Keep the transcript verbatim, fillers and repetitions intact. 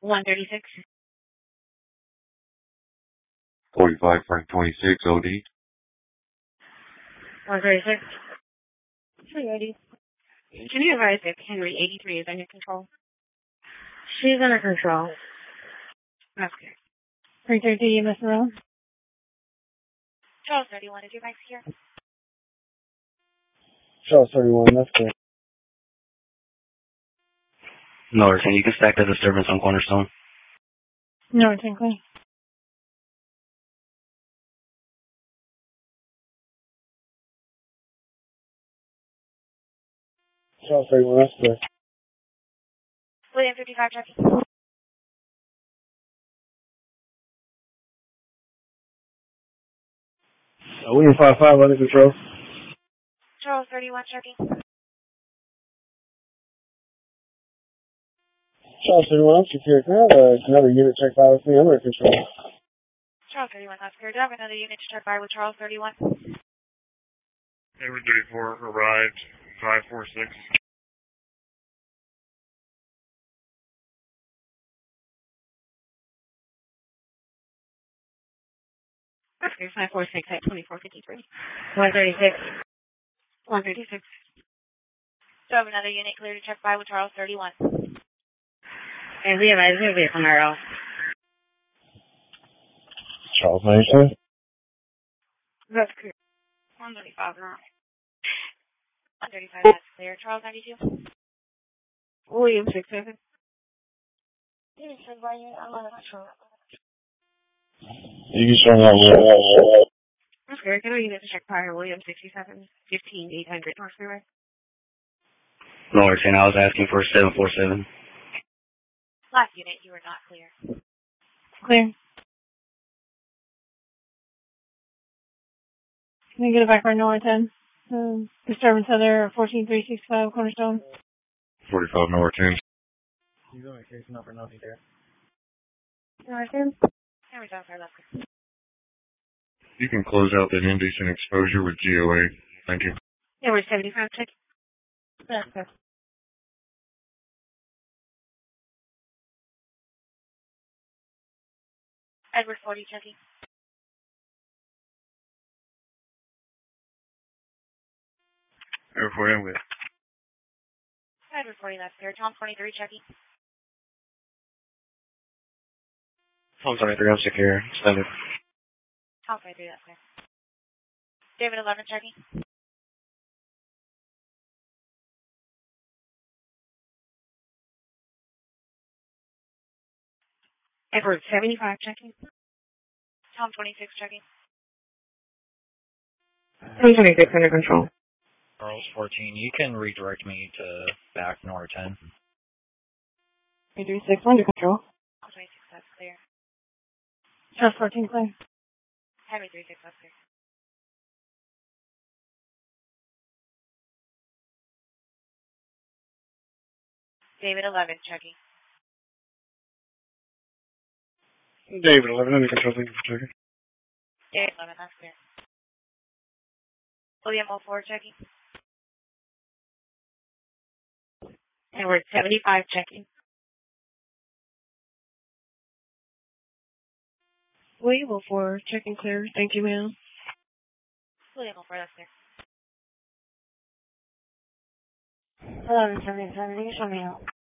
one thirty-six. forty-five, Frank twenty-six, O D. one thirty-six. three eighty. Can you advise if Henry eighty-three is under control? She's under control. That's good. three thirty, Miss Monroe. Charles thirty-one, is your mic here? Charles thirty-one, that's good. Norton, you can stack the disturbance on Cornerstone. Norton, clear. Charles thirty-one, that's good. William fifty-five, checking. Uh, William five five, under control. Charles thirty-one, checking. Charles thirty-one, I'm secure. Can I have uh, another unit check fire with me? I'm under control. Charles thirty-one, that's good. Do I have another unit to check fire with Charles thirty-one? Edward thirty-four, arrived, five four six. That's good. five four six at twenty-four fifty-three. one thirty-six. one thirty-six. Do I have another unit clear to check fire with Charles thirty-one? And we have a vehicle tomorrow. Charles ninety-two. That's clear. one thirty-five, now. one thirty-five, that's clear. Charles ninety-two. William six seven. You can by you. I'm under control. You can show me how you That's good. Can I unit to check fire William sixty-seven, fifteen, eight hundred North Freeway? Norton, I was asking for seven four seven. Last unit, you were not clear. Clear. Can we get it back for Norton? Um, disturbance other fourteen three sixty-five Cornerstone. forty-five, Norton. He's on a case number, nothing there. Norton? Henry's on fire left. You can close out that indecent exposure with G O A. Thank you. Yeah, we're seventy-five, check. That's good. Edward forty, checking. Edward forty, I'm with. Edward forty, that's clear. Tom twenty-three, checking. Tom twenty-three, I'm secure. Extended. Tom twenty-three, that's clear. David eleven, checking. Edward seventy-five, checking. Tom twenty-six, checking. three twenty-six under control. Charles fourteen, you can redirect me to back Norton. three thirty-six under control. Tom twenty-six, that's clear. Charles fourteen, clear. Henry thirty-six, that's clear. David eleven, checking. David eleven, under control. Thank you for checking. David eleven, that's clear. William oh four, checking. Edward seventy-five, checking. William oh four, checking clear. Thank you, ma'am. William oh four, that's clear. eleven seventy-seven, you can show me out.